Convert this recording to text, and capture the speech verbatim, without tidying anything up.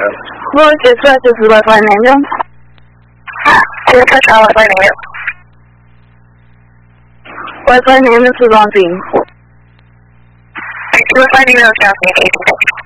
不过解出来就是外观内容。 这个查外观内容。 外观内容是装进。 外观内容是装进。